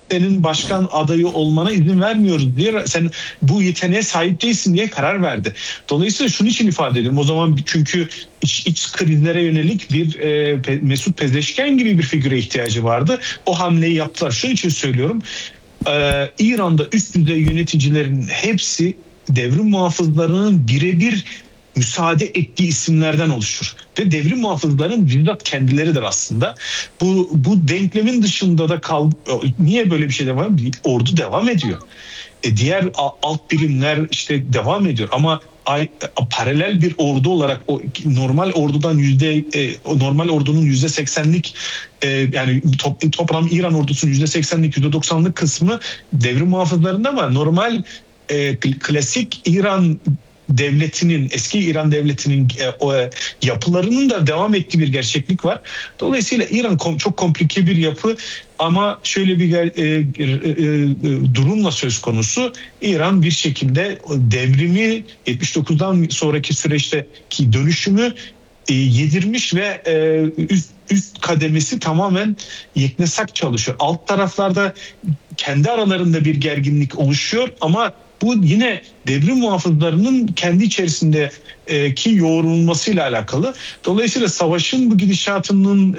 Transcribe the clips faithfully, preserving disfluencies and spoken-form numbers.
senin başkan adayı olmana izin vermiyoruz diye, sen bu yeteneğe sahip değilsin diye karar verdi. Dolayısıyla şunu için ifade ediyorum. O zaman çünkü iç, iç krizlere yönelik bir e, Mesut Pezeşken gibi bir figüre ihtiyacı vardı. O hamleyi yaptılar. Şunun için söylüyorum. Ee, İran'da üst düzey yöneticilerin hepsi devrim muhafızlarının birebir müsaade ettiği isimlerden oluşur. Ve devrim muhafızların bizzat kendileridir aslında. Bu bu denklemin dışında da kal, niye böyle bir şey devam ediyor? Ordu devam ediyor. E diğer alt birimler işte devam ediyor ama ay, paralel bir ordu olarak o normal ordudan yüzde e, normal ordunun yüzde seksenlik e, yani top, toplam İran ordusunun yüzde seksenlik yüzde doksanlık kısmı devrim muhafızlarında var. Normal e, klasik İran devletinin, eski İran devletinin e, o, e, yapılarının da devam ettiği bir gerçeklik var. Dolayısıyla İran kom, çok komplike bir yapı ama şöyle bir e, e, e, durumla söz konusu. İran bir şekilde devrimi yetmiş dokuzdan sonraki süreçteki dönüşümü e, yedirmiş ve e, üst, üst kademesi tamamen yeknesak çalışıyor. Alt taraflarda kendi aralarında bir gerginlik oluşuyor ama bu yine devrim muhafızlarının kendi içerisindeki yoğrulmasıyla alakalı. Dolayısıyla savaşın bu gidişatının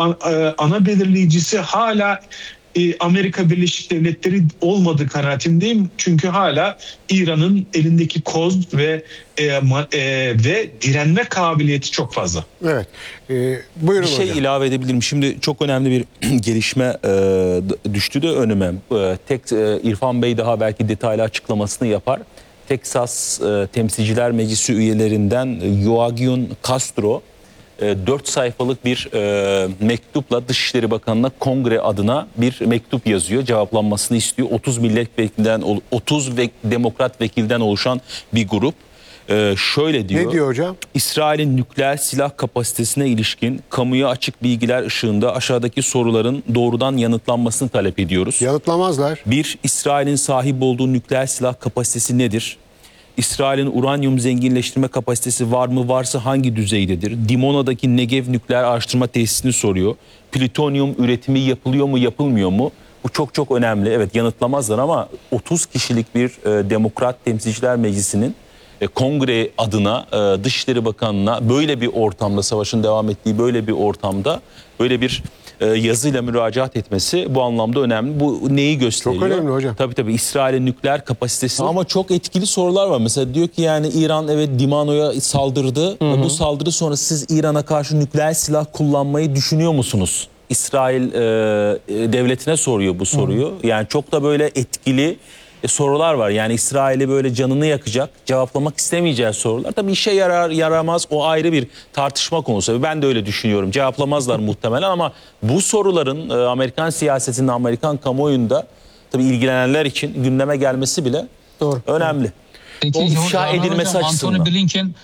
ana belirleyicisi hala Amerika Birleşik Devletleri olmadığı kanaatindeyim. Çünkü hala İran'ın elindeki koz ve e, e, ve direnme kabiliyeti çok fazla. Evet. E, buyurun bir şey hocam. ilave edebilirim. Şimdi çok önemli bir gelişme e, düştü de önüme. E, tek e, İrfan Bey daha belki detaylı açıklamasını yapar. Teksas e, Temsilciler Meclisi üyelerinden Joaquin Castro dört sayfalık bir e, mektupla Dışişleri Bakanı'na Kongre adına bir mektup yazıyor. Cevaplanmasını istiyor. otuz milletvekilinden, otuz ve demokrat vekilden oluşan bir grup. E, şöyle diyor. Ne diyor hocam? İsrail'in nükleer silah kapasitesine ilişkin kamuya açık bilgiler ışığında aşağıdaki soruların doğrudan yanıtlanmasını talep ediyoruz. Yanıtlamazlar. Bir, İsrail'in sahip olduğu nükleer silah kapasitesi nedir? İsrail'in uranyum zenginleştirme kapasitesi var mı? Varsa hangi düzeydedir? Dimona'daki Negev nükleer araştırma tesisini soruyor. Plütonyum üretimi yapılıyor mu, yapılmıyor mu? Bu çok çok önemli. Evet, yanıtlamazlar ama otuz kişilik bir e, Demokrat Temsilciler Meclisi'nin e, kongre adına e, Dışişleri Bakanı'na böyle bir ortamda, savaşın devam ettiği böyle bir ortamda böyle bir e, yazıyla müracaat etmesi bu anlamda önemli. Bu neyi gösteriyor? Çok önemli hocam. Tabii tabii İsrail'in nükleer kapasitesi ama çok etkili sorular var. Mesela diyor ki yani İran evet Dimano'ya saldırdı. Hı hı. Bu saldırı sonrası siz İran'a karşı nükleer silah kullanmayı düşünüyor musunuz? İsrail e, devletine soruyor bu soruyu. Hı hı. Yani çok da böyle etkili e, sorular var. Yani İsrail'i böyle canını yakacak, cevaplamak istemeyeceği sorular. Tabii işe yarar yaramaz o ayrı bir tartışma konusu. Ben de öyle düşünüyorum. Cevaplamazlar muhtemelen ama bu soruların e, Amerikan siyasetinde, Amerikan kamuoyunda tabii ilgilenenler için gündeme gelmesi bile doğru, önemli. Peki, o ifşa edilmesi hocam, açısından. Antony Blinken,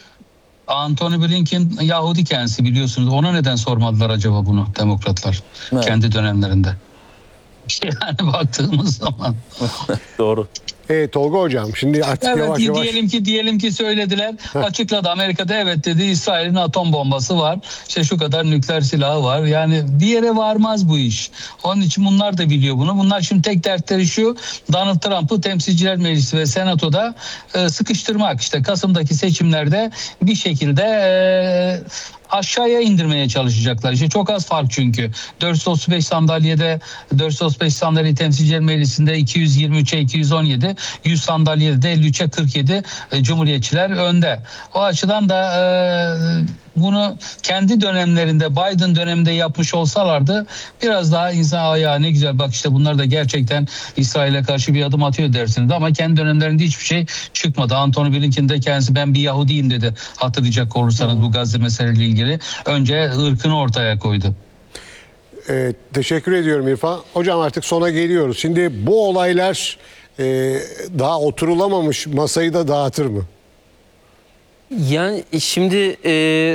Antony Blinken Yahudi kendisi biliyorsunuz. Ona neden sormadılar acaba bunu demokratlar evet. kendi dönemlerinde? Yani baktığımız zaman. Doğru. Evet Tolga hocam şimdi artık evet, yavaş yavaş. Diyelim ki diyelim ki söylediler. Açıkladı Amerika'da evet dedi İsrail'in atom bombası var. İşte şu kadar nükleer silahı var. Yani bir yere varmaz bu iş. Onun için bunlar da biliyor bunu. Bunlar şimdi tek dertleri şu. Donald Trump'ı Temsilciler Meclisi ve Senato'da e, sıkıştırmak. İşte Kasım'daki seçimlerde bir şekilde e, aşağıya indirmeye çalışacaklar. İşte çok az fark çünkü. dört yüz otuz beş sandalyede dört yüz otuz beş sandalye Temsilciler Meclisi'nde iki yüz yirmi üçe iki yüz on yedi, yüz sandalyede de elli üçe kırk yedi e, Cumhuriyetçiler önde. O açıdan da e, bunu kendi dönemlerinde Biden döneminde yapmış olsalardı biraz daha insan ya ne güzel bak işte bunlar da gerçekten İsrail'e karşı bir adım atıyor dersiniz ama kendi dönemlerinde hiçbir şey çıkmadı. Antony Blinken de kendisi ben bir Yahudiyim dedi hatırlayacak olursanız hmm. bu Gazze meselesiyle ilgili. Önce ırkını ortaya koydu. Evet, teşekkür ediyorum İrfan. Hocam artık sona geliyoruz. Şimdi bu olaylar e, daha oturulamamış masayı da dağıtır mı? Yani şimdi e,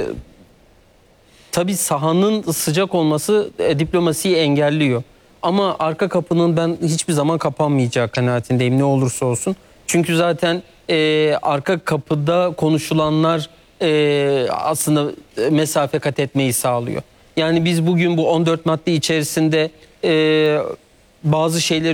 tabii sahanın sıcak olması e, diplomasiyi engelliyor. Ama arka kapının ben hiçbir zaman kapanmayacağı kanaatindeyim ne olursa olsun. Çünkü zaten e, arka kapıda konuşulanlar e, aslında mesafe kat etmeyi sağlıyor. Yani biz bugün bu on dört madde içerisinde e, bazı şeyleri